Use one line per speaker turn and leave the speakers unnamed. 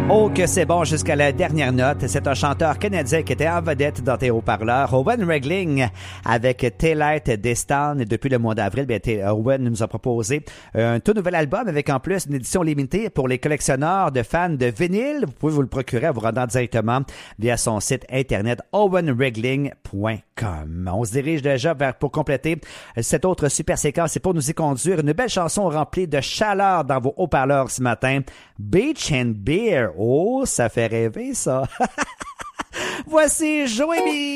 Oh, que c'est bon jusqu'à la dernière note. C'est un chanteur canadien qui était en vedette dans tes haut-parleurs, Owen Regling, avec Taillight Destin. Et depuis le mois d'avril, Owen nous a proposé un tout nouvel album avec en plus une édition limitée pour les collectionneurs de fans de vinyle. Vous pouvez vous le procurer en vous rendant directement via son site internet owenregling.com. On se dirige déjà pour compléter cette autre super séquence et pour nous y conduire une belle chanson remplie de chaleur dans vos haut-parleurs ce matin. Beach and Beer. Oh, ça fait rêver, ça. Voici Joey B.